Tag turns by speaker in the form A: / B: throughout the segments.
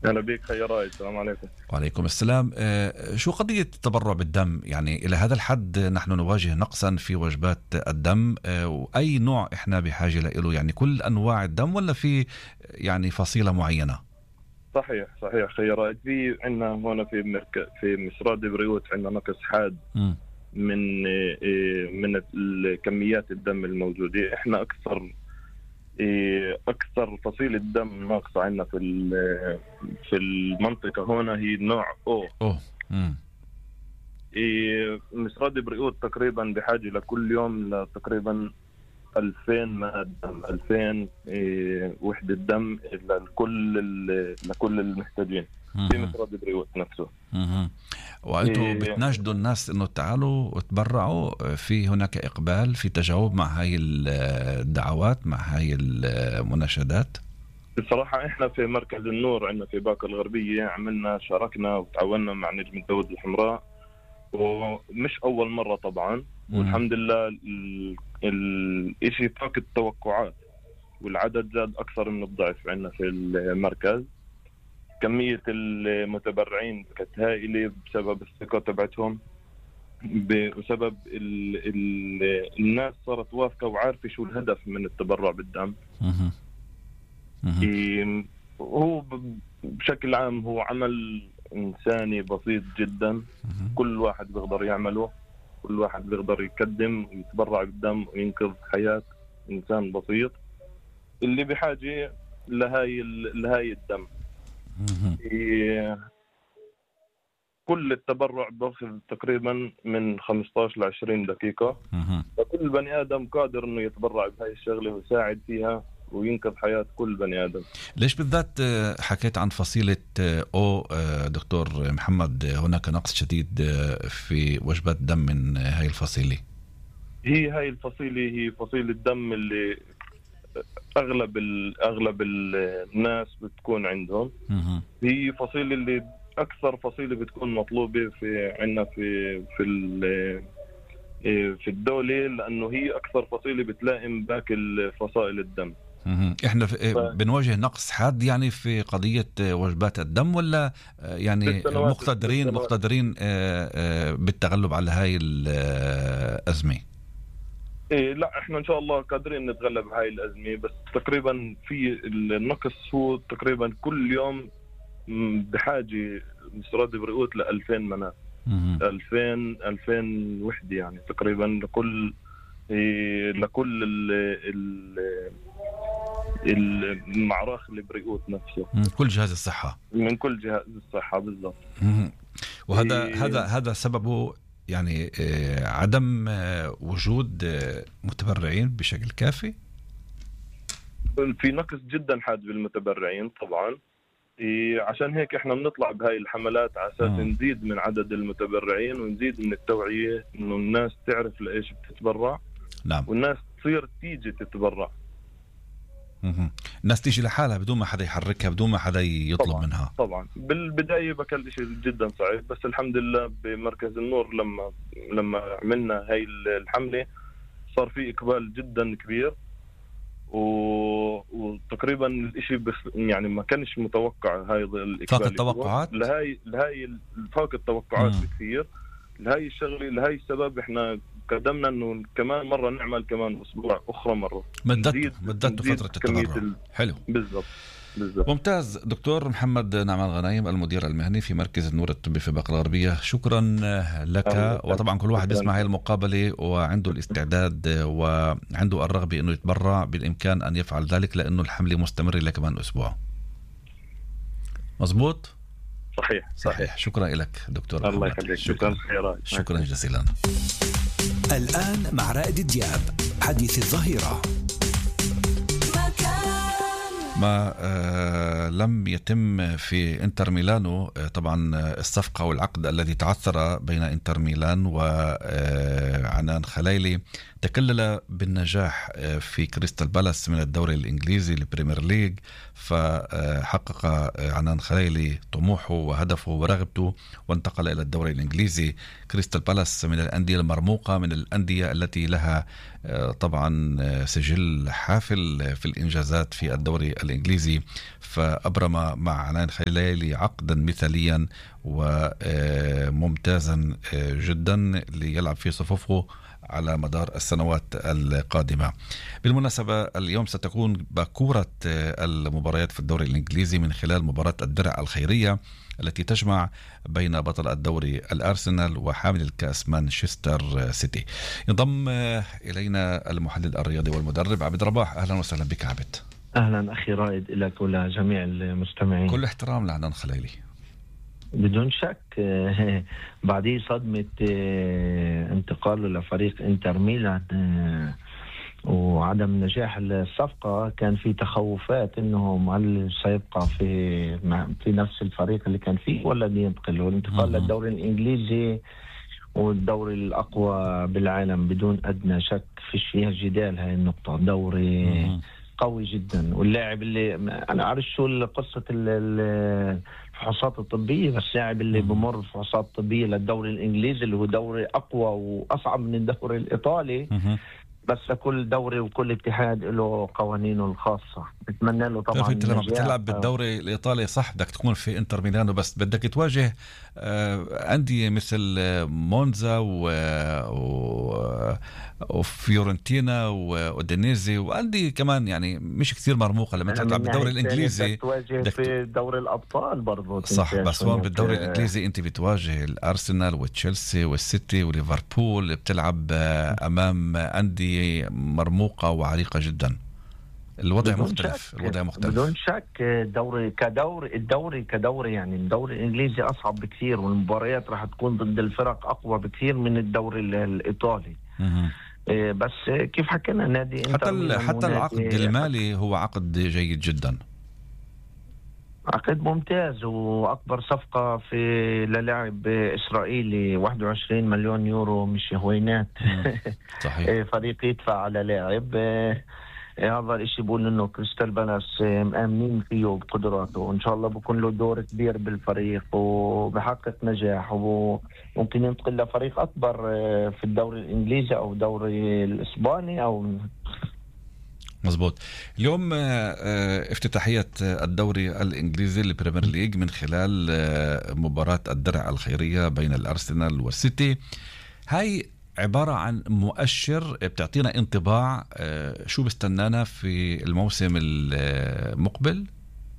A: أهلا بك خيراي، السلام عليكم.
B: وعليكم السلام. شو قضية التبرع بالدم؟ يعني إلى هذا الحد نحن نواجه نقصا في وجبات الدم، وأي نوع إحنا بحاجة له؟ يعني كل أنواع الدم ولا في يعني فصيلة معينة؟
A: صحيح خيراي، في عندنا هنا في مصراد بريوت عندنا نقص حاد من كميات الدم الموجودة. احنا أكثر فصيلة دم ناقصة عندنا في المنطقة هنا هي نوع أو. مصراد بريوت تقريبا بحاجة لكل يوم تقريبا 2000 مادة دم، 2000 وحدة دم لكل المحتاجين في مصراد بريوت نفسه.
B: وأنتوا بتناشدوا الناس إنه تعالوا وتبرعوا؟ في هناك إقبال، في تجاوب مع هاي الدعوات، مع هاي المناشدات؟
A: بصراحة إحنا في مركز النور عندنا في باكا الغربية شاركنا وتعاوننا مع نجم الدود الحمراء، ومش أول مرة طبعا. والحمد لله الإشي فاق التوقعات، والعدد زاد أكثر من الضعف عندنا في المركز. كمية المتبرعين كانت هائلة بسبب الثقة تبعتهم، بسبب الناس صارت واثقة وعارفة شو الهدف من التبرع بالدم. هو بشكل عام هو عمل إنساني بسيط جدا، كل واحد بيقدر يعمله، كل واحد بيقدر يقدم ويتبرع بالدم وينقذ حياة إنسان بسيط اللي بحاجة لهاي الدم. كل التبرع باخذ تقريبا من 15 ل 20 دقيقة، فكل بني آدم قادر إنه يتبرع بهاي الشغلة ويساعد فيها وينقذ حياة كل بني آدم.
B: ليش بالذات حكيت عن فصيلة أو دكتور محمد؟ هناك نقص شديد في وجبات دم من هاي الفصيلة.
A: هاي الفصيلة هي فصيلة الدم اللي أغلب الناس بتكون عندهم. هي فصيلة اللي أكثر فصيلة بتكون مطلوبة عنا في الدولة، لأنه هي أكثر فصيلة بتلائم باقي الفصائل الدم.
B: إحنا بنواجه نقص حاد يعني في قضية وجبات الدم، ولا يعني مقتدرين بالتغلب على هاي الأزمة؟
A: لا، احنا ان شاء الله قادرين نتغلب هاي الأزمة، بس تقريبا في النقص هو تقريبا كل يوم بحاجة مصراد بريوت ل2000 مناة، 2000 وحدة يعني تقريبا لكل المعراخ اللي بريوت نفسه،
B: كل جهاز الصحة،
A: من كل جهاز الصحة بالضبط.
B: وهذا سببه يعني عدم وجود متبرعين بشكل كافي.
A: في نقص جدا حاد بالمتبرعين طبعا. عشان هيك احنا بنطلع بهاي الحملات على اساس نزيد من عدد المتبرعين ونزيد من التوعية، انه الناس تعرف لإيش بتتبرع.
B: نعم.
A: والناس تصير تيجي تتبرع.
B: الناس تيجي لحالها بدون ما حدا يحركها، بدون ما حدا يطلب منها.
A: طبعا بالبداية بكل شيء جدا صعب، بس الحمد لله بمركز النور لما عملنا هاي الحملة صار في إقبال جدا كبير، وتقريبا الاشي بس يعني ما كانش متوقع هاي الإقبال.
B: فاق التوقعات.
A: لهاي فاق التوقعات بكثير. لهاي الشغلة، لهاي السبب احنا قدمنا انه كمان مرة نعمل كمان اسبوع اخرى مرة
B: مدته فترة التبرع. حلو.
A: بالضبط.
B: ممتاز. دكتور محمد نعمان غنايم، المدير المهني في مركز النور الطبي في باقة الغربية، شكرا لك. وطبعا كل واحد يسمع هاي المقابلة وعنده الاستعداد وعنده الرغبة انه يتبرع، بالامكان ان يفعل ذلك، لانه الحملة مستمرة لكمان اسبوع. مزبوط؟ صحيح. شكرا لك دكتور.
A: الله يخليك.
B: شكرا جزيلا.
C: الآن مع رائد دياب، حديث الظهيرة.
B: ما لم يتم في انتر ميلانو طبعا الصفقة والعقد الذي تعثر بين انتر ميلان وعنان خليلي تكلل بالنجاح في كريستال بالاس من الدوري الإنجليزي البريمير ليج. فحقق عنان خليلي طموحه وهدفه ورغبته وانتقل إلى الدوري الإنجليزي. كريستال بالاس من الأندية المرموقة، من الأندية التي لها طبعا سجل حافل في الإنجازات في الدوري الإنجليزي، فأبرم مع عنان خليلي عقدا مثاليا وممتازا جدا ليلعب في صفوفه على مدار السنوات القادمة. بالمناسبة اليوم ستكون باكورة المباريات في الدوري الإنجليزي من خلال مباراة الدرع الخيرية التي تجمع بين بطل الدوري الأرسنال وحامل الكأس مانشستر سيتي. ينضم إلينا المحلل الرياضي والمدرب عبد رباح. أهلا وسهلا بك عبد.
D: أهلا أخي رائد لك ولجميع المستمعين.
B: كل احترام لعنان خليلي.
D: بدون شك بعد صدمة انتقاله لفريق انتر ميلان وعدم نجاح الصفقة، كان في تخوفات انه هل سيبقى في نفس الفريق اللي كان فيه ولا بينتقل. والانتقال للدوري الانجليزي والدوري الاقوى بالعالم بدون ادنى شك فيش فيها جدال. هاي النقطة دوري قوي جدا، واللاعب اللي انا اعرف شو قصة الفحوصات الطبية، بس اللاعب اللي بمر فحوصات طبية للدوري الانجليزي اللي هو دوري اقوى واصعب من الدوري الايطالي، بس كل دوري وكل اتحاد له قوانينه الخاصة. بتمنى له طبعا.
B: انت لما بتلعب بالدوري الإيطالي صح بدك تكون في انتر ميلانو، بس بدك تواجه أندية مثل مونزا وفيورنتينا ودينيزي وأندية كمان يعني مش كثير مرموقة. لما تلعب بالدوري الإنجليزي
D: تواجه في دوري الأبطال برضو
B: صح، بس هون بالدوري الإنجليزي أنت بتواجه الأرسنال وتشيلسي والسيتي وليفربول، بتلعب أمام أندية مرموقة وعريقة جدا. الوضع مختلف.
D: بدون شك الدوري كدوري يعني الدوري الانجليزي اصعب بكثير، والمباريات راح تكون ضد الفرق اقوى بكثير من الدوري الايطالي. بس كيف حكينا نادي
B: حتى العقد المالي هو عقد جيد جدا،
D: عقد ممتاز، واكبر صفقة في للاعب اسرائيلي 21 مليون يورو، مش هوينات.
B: صحيح.
D: فريق يدفع على لاعب هذا الاشي بقول انه كريستال بالاس مآمنين فيه وبقدراته، وان شاء الله بكون له دور كبير بالفريق وبحقق نجاح وممكن ينتقل لفريق اكبر في الدوري الانجليزي او الدوري الاسباني او
B: مزبوط. اليوم افتتاحية الدوري الإنجليزي البريمير ليج من خلال مباراة الدرع الخيرية بين الأرسنال والسيتي. هاي عبارة عن مؤشر بتعطينا انطباع شو بستنانا في الموسم المقبل.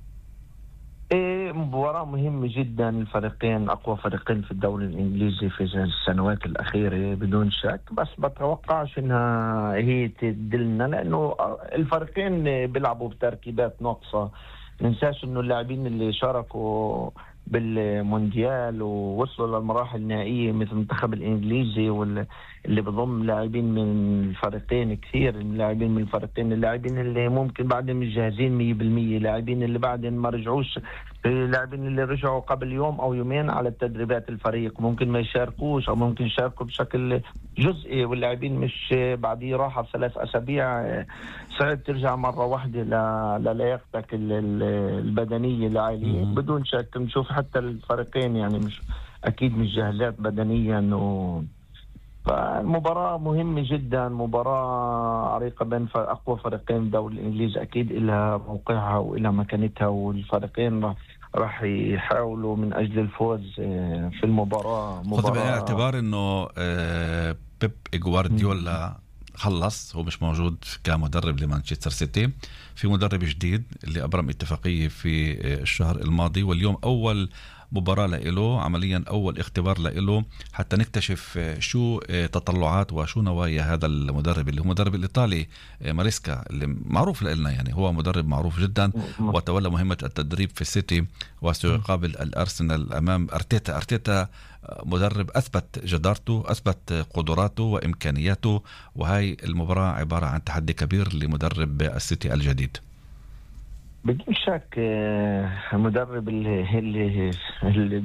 D: مباراة مهمة جدا، الفريقين أقوى فريقين في الدوري الإنجليزي في السنوات الأخيرة بدون شك، بس بتوقعش إنها هي تدلنا لأنه الفريقين بيلعبوا بتركيبات ناقصة. ننساش إنه اللاعبين اللي شاركوا بالمونديال ووصلوا للمراحل النهائية مثل المنتخب الإنجليزي واللي بضم لاعبين من الفريقين كثير، اللاعبين من الفريقين، اللاعبين اللي ممكن بعدين مش جاهزين 100%، لاعبين اللي بعدين ما رجعوش، اللاعبين اللي رجعوا قبل يوم أو يومين على التدريبات الفريق ممكن ما يشاركوش أو ممكن يشاركوا بشكل جزئي، واللاعبين مش بعديه راحة 3 أسابيع صعب ترجع مرة واحدة للياقتك البدنية العالية. بدون شك نشوف حتى الفريقين يعني مش أكيد مش جاهزات بدنيا فالمباراة مهمة جدا، مباراة عريقة بين أقوى فريقين الدوري الإنجليزي، أكيد إلها موقعها وإلها مكانتها، والفريقين راح يحاولوا من أجل الفوز في المباراة.
B: خذ بعين الاعتبار إنه بيب غوارديولا خلص، هو مش موجود كمدرب لمانشستر سيتي، في مدرب جديد اللي أبرم اتفاقية في الشهر الماضي، واليوم أول مباراة لإله، عمليا أول اختبار لإله حتى نكتشف شو تطلعات وشو نوايا هذا المدرب اللي هو مدرب الإيطالي ماريسكا اللي معروف لنا، يعني هو مدرب معروف جدا وتولى مهمة التدريب في السيتي وسيقابل الأرسنال أمام أرتيتا مدرب أثبت جدارته، أثبت قدراته وإمكانياته، وهاي المباراة عبارة عن تحدي كبير لمدرب السيتي الجديد.
D: بدون شك مدرب اللي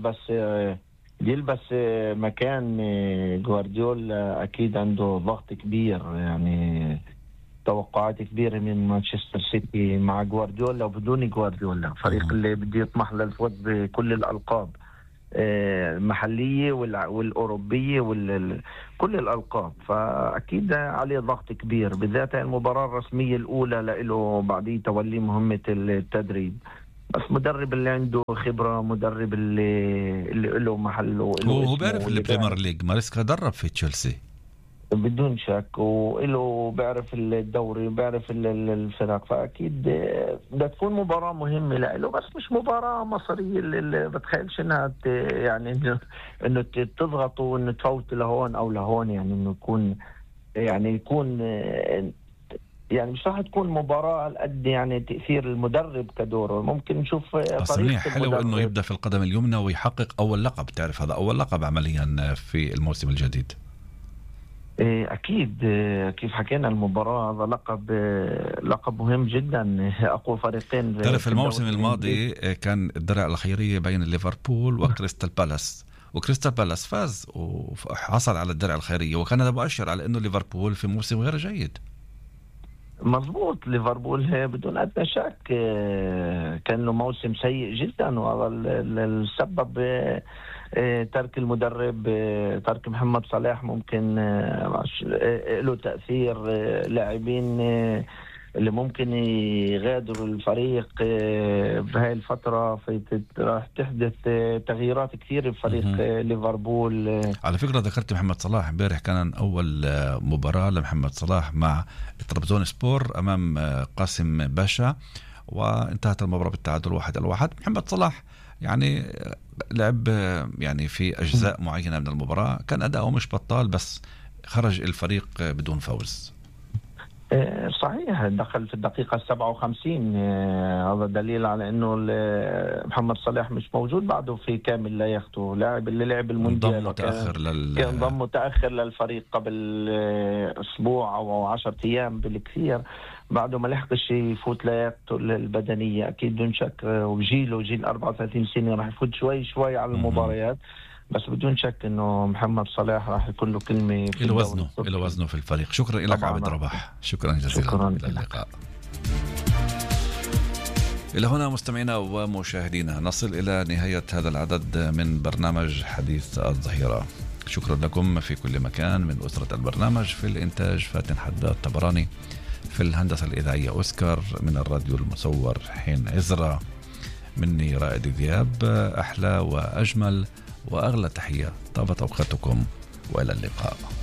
D: يلبس مكان غوارديولا أكيد عنده ضغط كبير، يعني توقعات كبيرة من مانشستر سيتي مع غوارديولا وبدون غوارديولا، فريق اللي بده يطمح للفوز بكل الألقاب. المحلية والأوروبية كل الألقاب. فأكيد عليه ضغط كبير، بالذات المباراة الرسمية الأولى له بعد تولي مهمة التدريب. بس مدرب اللي عنده خبرة، مدرب اللي له محله،
B: هو بيعرف البريمير ليج. ماريسكا درب في تشيلسي
D: بدون شك، وإله بيعرف الدوري وبيعرف الفرق. فأكيد بدها تكون مباراة مهمة له، بس مش مباراة مصرية اللي بتخيلش إنها يعني إنه تضغط وإنه تفوت لهون أو لهون. يعني إنه يكون يعني مش راح تكون مباراة على قد يعني تأثير المدرب كدوره. ممكن نشوف
B: طريقة حلو إنه يبدأ في القدم اليمنى ويحقق أول لقب. تعرف هذا أول لقب عمليا في الموسم الجديد.
D: أكيد كيف حكينا المباراة هذا لقب مهم جدا، أقوى فريقين.
B: تعرف الموسم الماضي كان الدرع الخيرية بين ليفربول وكريستال بالاس، وكريستال بالاس فاز وحصل على الدرع الخيرية، وكان هذا مؤشر على أنه ليفربول في موسم غير جيد.
D: مضبوط، ليفربول بدون أدنى شك كان له موسم سيء جدا، وهذا السبب ترك المدرب، ترك محمد صلاح. ممكن له تأثير لاعبين اللي ممكن يغادروا الفريق بهاي الفترة، راح تحدث تغييرات كثير بفريق ليفربول.
B: على فكرة ذكرت محمد صلاح، امبارح كان أول مباراة لمحمد صلاح مع طرابزون سبور أمام قاسم باشا، وانتهت المباراة بالتعادل 1-1. محمد صلاح يعني لعب يعني في أجزاء معينة من المباراة، كان أداؤه مش بطال، بس خرج الفريق بدون فوز.
D: صحيح، دخل في الدقيقة 57. هذا دليل على أنه محمد صلاح مش موجود بعده في كامل لا يخطو. لاعب اللي لعب المونديال انضم متأخر للفريق قبل أسبوع أو 10 أيام بالكثير، بعده ما لحقش يفوت لياقته البدنية. أكيد بدون شك، وجيله جيل 34 سنة راح يفوت شوي على المباريات، بس بدون شك انه محمد صلاح راح يكون له كلمه في
B: إلى وزنه في الفريق. شكرا لك عبد رباح، شكرا جزيلا.
D: شكرا
B: للقاء. إلى هنا مستمعينا ومشاهدينا نصل إلى نهاية هذا العدد من برنامج حديث الظهيرة. شكرا لكم في كل مكان من أسرة البرنامج. في الإنتاج فاتن حداد طبراني، في الهندسة الإذاعية أوسكار، من الراديو المصور حين عزرا، مني رائد دياب. أحلى وأجمل وأغلى تحية، طابت أوقاتكم وإلى اللقاء.